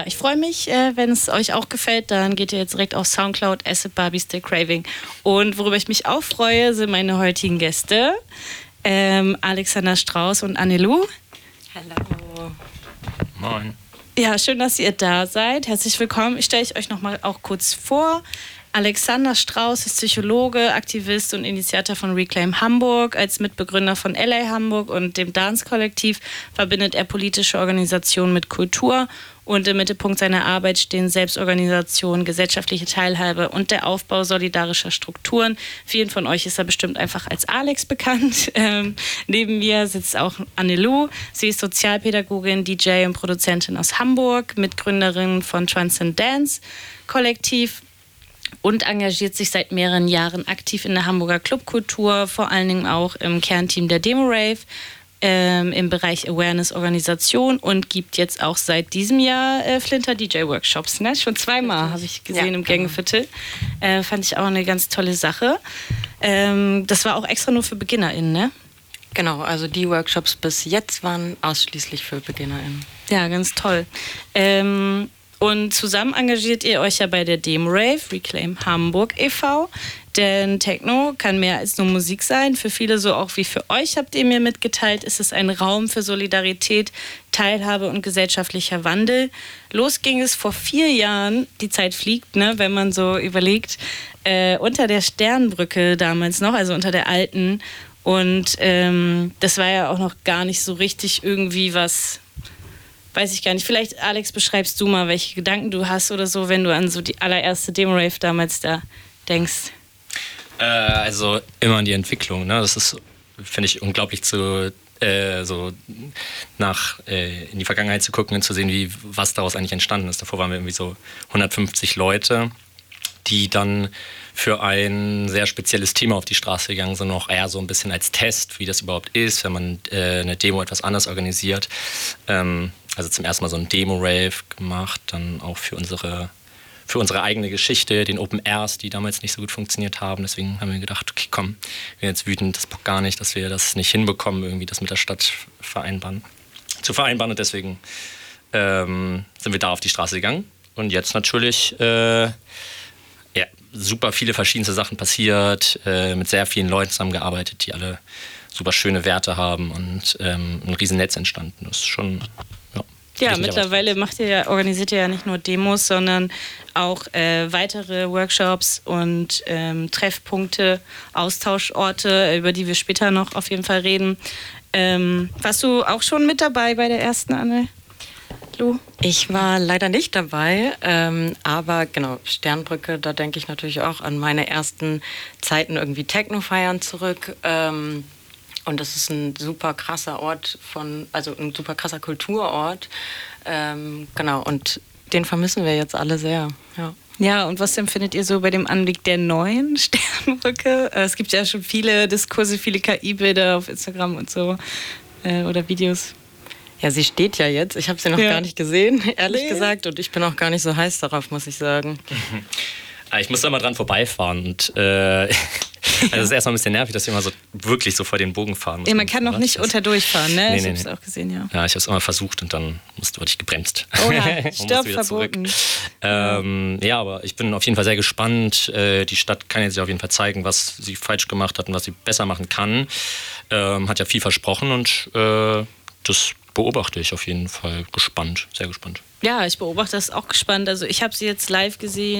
Ja, ich freue mich, wenn es euch auch gefällt, dann geht ihr jetzt direkt auf Soundcloud, Acid Barbie Still Craving. Und worüber ich mich auch freue, sind meine heutigen Gäste, Alexander Strauß und Annelou. Hallo. Moin. Ja, schön, dass ihr da seid. Herzlich willkommen. Ich stelle euch noch mal auch kurz vor. Alexander Strauß ist Psychologe, Aktivist und Initiator von Reclaim Hamburg. Als Mitbegründer von LA Hamburg und dem Dance-Kollektiv verbindet er politische Organisationen mit Kultur. Und im Mittelpunkt seiner Arbeit stehen Selbstorganisation, gesellschaftliche Teilhabe und der Aufbau solidarischer Strukturen. Vielen von euch ist er bestimmt einfach als Alex bekannt. Neben mir sitzt auch Annelou. Sie ist Sozialpädagogin, DJ und Produzentin aus Hamburg, Mitgründerin von Transcendence Kollektiv und engagiert sich seit mehreren Jahren aktiv in der Hamburger Clubkultur, vor allen Dingen auch im Kernteam der Demo-Rave, im Bereich Awareness-Organisation und gibt jetzt auch seit diesem Jahr Flinter-DJ-Workshops. Ne? Schon zweimal habe ich gesehen, ja, im Gängeviertel. Fand ich auch eine ganz tolle Sache. Das war auch extra nur für BeginnerInnen, ne? Genau, also die Workshops bis jetzt waren ausschließlich für BeginnerInnen. Ja, ganz toll. Und zusammen engagiert ihr euch ja bei der Demo-Rave, Reclaim Hamburg e.V., denn Techno kann mehr als nur Musik sein. Für viele, so auch wie für euch, habt ihr mir mitgeteilt, ist es ein Raum für Solidarität, Teilhabe und gesellschaftlicher Wandel. Los ging es vor 4 Jahren, die Zeit fliegt, ne, wenn man so überlegt, unter der Sternbrücke damals noch, also unter der alten. Und das war ja auch noch gar nicht so richtig irgendwie was, weiß ich gar nicht. Vielleicht, Alex, beschreibst du mal, welche Gedanken du hast oder so, wenn du an so die allererste Demo-Rave damals da denkst. Also immer an die Entwicklung. Ne? Das ist, finde ich, unglaublich so in die Vergangenheit zu gucken und zu sehen, was daraus eigentlich entstanden ist. Davor waren wir irgendwie so 150 Leute, die dann für ein sehr spezielles Thema auf die Straße gegangen sind, auch eher so ein bisschen als Test, wie das überhaupt ist, wenn man eine Demo etwas anders organisiert. Also zum ersten Mal so ein Demo-Rave gemacht, dann auch für unsere eigene Geschichte, den Open Airs, die damals nicht so gut funktioniert haben. Deswegen haben wir gedacht, okay, komm, wir sind jetzt wütend, das bockt gar nicht, dass wir das nicht hinbekommen, irgendwie das mit der Stadt zu vereinbaren. Und deswegen sind wir da auf die Straße gegangen. Und jetzt natürlich super viele verschiedenste Sachen passiert, mit sehr vielen Leuten zusammengearbeitet, die alle super schöne Werte haben und ein Riesennetz entstanden. Das ist schon... Ja, mittlerweile organisiert ihr ja nicht nur Demos, sondern auch weitere Workshops und Treffpunkte, Austauschorte, über die wir später noch auf jeden Fall reden. Warst du auch schon mit dabei bei der ersten, Annelou? Ich war leider nicht dabei, aber genau, Sternbrücke, da denke ich natürlich auch an meine ersten Zeiten irgendwie Techno-Feiern zurück. Und das ist ein super krasser also ein super krasser Kulturort. Genau, und den vermissen wir jetzt alle sehr. Ja, und was empfindet ihr so bei dem Anblick der neuen Sternbrücke? Es gibt ja schon viele Diskurse, viele KI-Bilder auf Instagram und so oder Videos. Ja, sie steht ja jetzt. Ich habe sie noch gar nicht gesehen, ehrlich gesagt. Und ich bin auch gar nicht so heiß darauf, muss ich sagen. Ich muss da mal dran vorbeifahren und also es ist erstmal ein bisschen nervig, dass wir immer so wirklich so vor den Bogen fahren. Ja, man kann noch nicht unter durchfahren, ne? Ich habe es auch gesehen, ja. Ja, ich habe es immer versucht und dann wurde ich gebremst. Oh ja, Stopp, verboten. Ja, aber ich bin auf jeden Fall sehr gespannt. Die Stadt kann jetzt auf jeden Fall zeigen, was sie falsch gemacht hat und was sie besser machen kann. Hat ja viel versprochen und das beobachte ich auf jeden Fall gespannt, sehr gespannt. Ja, ich beobachte das auch gespannt. Also ich habe sie jetzt live gesehen.